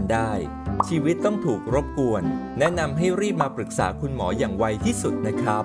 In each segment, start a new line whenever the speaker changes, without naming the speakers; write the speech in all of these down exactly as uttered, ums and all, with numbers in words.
ได้ชีวิตต้องถูกรบกวนแนะนำให้รีบมาปรึกษาคุณหมออย่างไวที่สุดนะครับ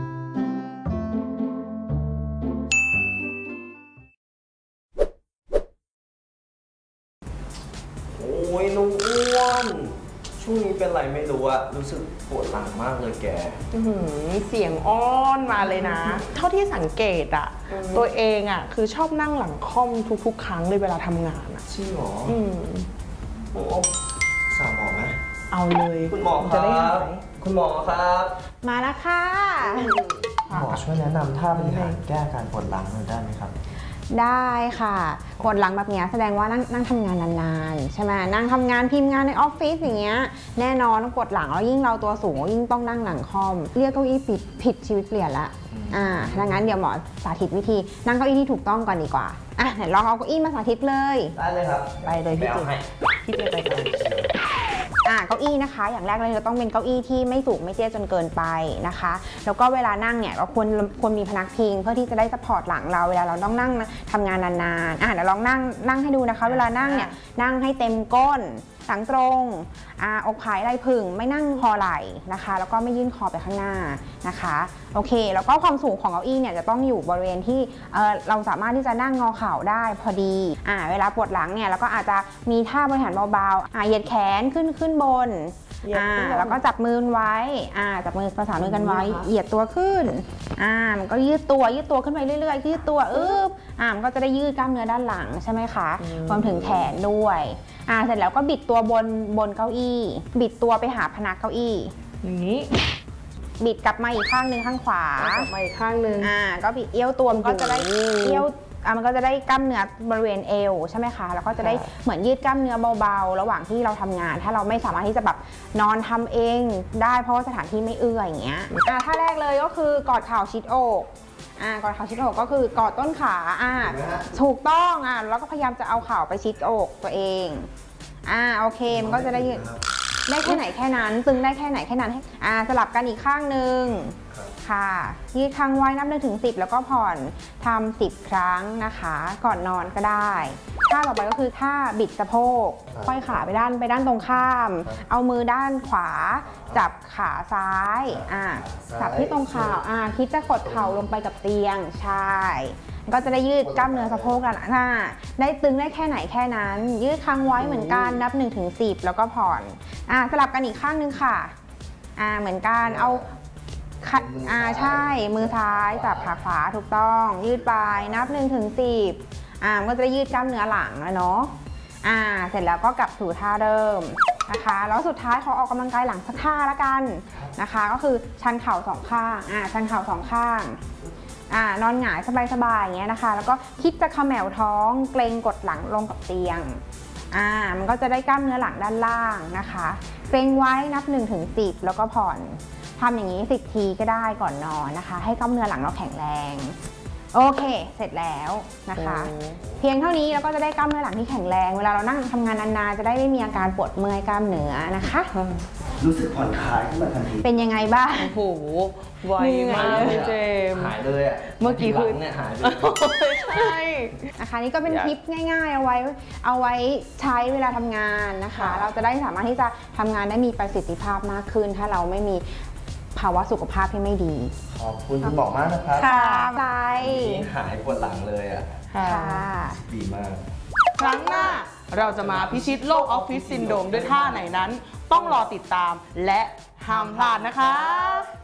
โอ้ยลุงอ้วนช่วงนี้เป็นไรไม่รู้อะรู้สึกปวดหลังมากเลยแก
เสียงอ้อนมาเลยนะ เท่าที่สังเกตอะตัวเองอะคือชอบนั่งหลังค่อมทุกๆครั้งเลยเวลาทำงานอะ
จริงเหรอโอ้สามหมอไหม
เอาเลย
คุณหมอครับคุณหมอครับ
มาแล้วค่ะ
หมอช่วยแนะนำท่าบริหารแก้อาการปวดหลังหน่อยได้ไหมครับ
ได้ค่ะปวดหลังแบบนี้แสดงว่านั่งนั่งทำงานนานๆใช่ไหมนั่งทำงานพิมพ์งานในออฟฟิศอย่างเงี้ยแน่นอนต้องปวดหลังแล้วยิ่งเราตัวสูงยิ่งต้องนั่งหลังคอมเรียกเก้าอี้ผิดผิดชีวิตเปลี่ยนละอ่าดังนั้นเดี๋ยวหมอสาธิตวิธีนั่งเก้าอี้ที่ถูกต้องก่อนดีกว่าอ่ะเดี๋ยวลองเอาเก้าอี้มาสาธิตเลย
ได้เลยครับ
ไปเลยพี่จิ๊บพี่จิ๊บไปเลยอ่าเก้าอี้นะคะอย่างแรกเลยเราต้องเป็นเก้าอี้ที่ไม่สูงไม่เตี้ยจนเกินไปนะคะแล้วก็เวลานั่งเนี่ยเราควรควรมีพนักพิงเพื่อที่จะได้ซัพพอร์ตหลังเราเวลาเราต้องนั่งทำงานนานๆอ่ะเดี๋ยวลองนั่งนั่งให้ดูนะคะเวลานั่งเนี่ยนั่งให้เต็มก้นหลังตรงอ่าอกผายไหล่ผึ่งไม่นั่งคอไหล่นะคะแล้วก็ไม่ยื่นคอไปข้างหน้านะคะโอเคแล้วก็ความสูงของเก้าอี้เนี่ยจะต้องอยู่บริเวณที่เออเราสามารถที่จะนั่งงอเข่าได้พอดีอ่าเวลาปวดหลังเนี่ยเราก็อาจจะมีท่าบริหารเบาๆอ่าเหยียดแขนขึ้นขึ้นบนอ่าแล้วก็จับมือไว้อ่าจับมือประสานมือกันไว้เหยียดตัวขึ้นอ่ามันก็ยืดตัวยืดตัวขึ้นไปเรื่อยๆยืดตัวอึ๊บอ่ามันก็จะได้ยืดกล้ามเนื้อด้านหลังใช่ไหมคะรวมถึงแขนด้วยอ่าเสร็จแล้วก็บิดตัวบนบนเก้าอี้บิดตัวไปหาพนักเก้าอี้
อย่างนี้
บิดกลับมาอีกข้างหนึ่งข้างขวาก
ลับมาอีกข้างหนึ่ง
อ่าก็บิดเอี้ยวตัวมันก็จะได้เอี้ยวอ่ะมันก็จะได้กล้ามเนื้อบริเวณเอวใช่ไหมคะแล้วก็จะได้เหมือนยืดกล้ามเนื้อเบาๆระหว่างที่เราทำงานถ้าเราไม่สามารถที่จะแบบนอนทำเองได้เพราะว่าสถานที่ไม่เอื้ออย่างเงี้ยอ่ะท่าแรกเลยก็คือกอดเข่าชิดอกอ่ากอดเข่าชิดอกก็คือกอดต้นขาอ่าถูกต้องอ่ะแล้วก็พยายามจะเอาเข่าไปชิดอกตัวเองอ่าโอเคมันก็จะได้ได้แค่ไหนแค่นั้นตึงได้แค่ไหนแค่นั้นอ่าสลับกันอีกข้างหนึ่งค่ะยืดค้างไว้นับหนึ่งถึงสิบแล้วก็ผ่อนทำสิบครั้งนะคะก่อนนอนก็ได้ท่าต่อไปก็คือท่าบิดสะโพกค่อยขาไปด้านไปด้านตรงข้ามเอามือด้านขวาจับขาซ้ายอ่าจับที่ตรงเข่าอ่าคิดจะกดเข่าลงไปกับเตียงใช่ก็จะได้ยืดกล้ามเนื้อสะโพกกันอ่าได้ตึงได้แค่ไหนแค่นั้นยืดค้างไว้เหมือนกันนับหนึ่งถึงสิบแล้วก็ผ่อนอ่าสลับกันอีกข้างนึงค่ะอ่าเหมือนกันเอาอ่าใช่มือซ้ายจับขาขวาถูกต้องยืดไปนับหนึ่งถึงสิบอ่ามันก็จะยืดกล้ามเนื้อหลังแล้วเนาะอ่าเสร็จแล้วก็กลับสู่ท่าเดิมนะคะแล้วสุดท้ายขอออกกำลังกายหลังสักท่าละกันนะคะก็คือชันเข่าสองข้างอ่าชันเข่าสองข้างอ่านอนหงายสบายๆอย่างเงี้ยนะคะแล้วก็คิดจะเขม่าท้องเกรงกดหลังลงกับเตียงอ่ามันก็จะได้กล้ามเนื้อหลังด้านล่างนะคะเกรงไว้นับหนึ่งถึงสิบแล้วก็ผ่อนทำอย่างนี้สิบทีก็ได้ก่อนนอนนะคะให้กล้ามเนื้อหลังเราแข็งแรงโอเคเสร็จแล้วนะคะเพียงเท่านี้เราก็จะได้กล้ามเนื้อหลังที่แข็งแรงเวลาเรานั่งทำงานนานๆจะได้ไม่มีอาการปวดเมื่อยกล้ามเนื้อนะคะ
รู้สึกผ่อนคลายขึ้นมาทันที
เป็นยังไงบ้าง
โอ้โหไวมากเจม
หายเลยอ่ะ
เมื่อกี้คือ
เนี่ยหายเลย
ใช่
นะคะนี่ก็เป็นทิปง่ายๆเอาไว้เอาไว้ใช้เวลาทำงานนะคะเราจะได้สามารถที่จะทำงานได้มีประสิทธิภาพมากขึ้นถ้าเราไม่มีภาวะสุขภาพที่ไม่ดี
ขอบคุณคุณหมอมากนะครับ
ค่ะใจ
หายปวดหลังเลยอ่ะ
ค่ะ
ดีมาก
ครั้งหน้าเราจะมาพิชิตโรคออฟฟิศซินโดรมด้วยท่าไหนนั้นต้องรอติดตามและห้ามพลาดนะคะ